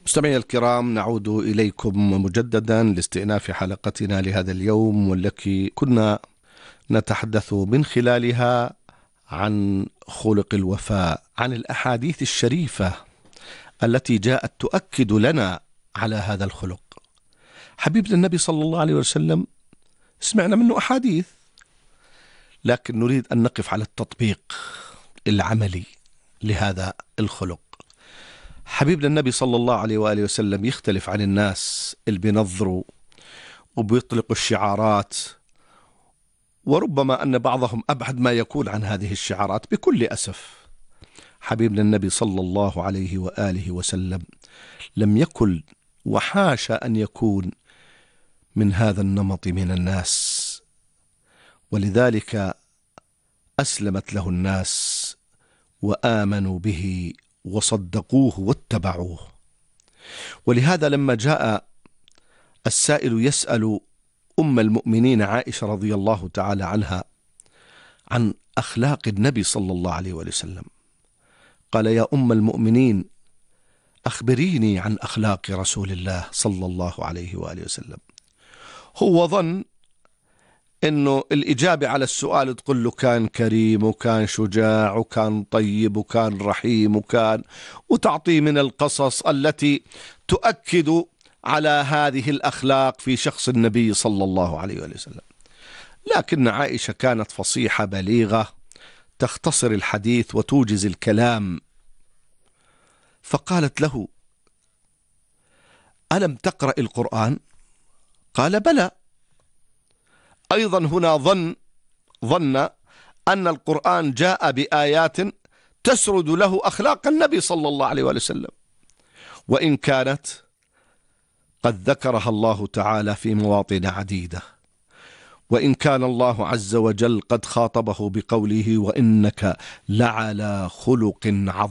مستمعي الكرام، نعود إليكم مجددا لاستئناف حلقتنا لهذا اليوم، والتي كنا نتحدث من خلالها عن خلق الوفاء، عن الأحاديث الشريفة التي جاءت تؤكد لنا على هذا الخلق. حبيبنا النبي صلى الله عليه وسلم سمعنا منه أحاديث، لكن نريد أن نقف على التطبيق العملي لهذا الخلق. حبيبنا النبي صلى الله عليه وآله وسلم يختلف عن الناس اللي بينظروا وبيطلقوا الشعارات، وربما أن بعضهم أبعد ما يكون عن هذه الشعارات بكل أسف. حبيبنا النبي صلى الله عليه وآله وسلم لم يكن وحاشا أن يكون من هذا النمط من الناس، ولذلك أسلمت له الناس وآمنوا به وصدقوه واتبعوه. ولهذا لما جاء السائل يسأل أم المؤمنين عائشة رضي الله تعالى عنها عن أخلاق النبي صلى الله عليه وسلم، قال: يا أم المؤمنين، أخبريني عن أخلاق رسول الله صلى الله عليه وآله وسلم. هو ظن إنه الإجابة على السؤال تقول له كان كريم وكان شجاع وكان طيب وكان رحيم وتعطيه من القصص التي تؤكد على هذه الأخلاق في شخص النبي صلى الله عليه وسلم. لكن عائشة كانت فصيحة بليغة، تختصر الحديث وتوجز الكلام، فقالت له: ألم تقرأ القرآن؟ قال: بلى. أيضا هنا ظن أن القرآن جاء بآيات تسرد له أخلاق النبي صلى الله عليه وسلم، وإن كانت قد ذكرها الله تعالى في مواطن عديدة، وإن كان الله عز وجل قد خاطبه بقوله: وإنك لعلى خلق عظيم.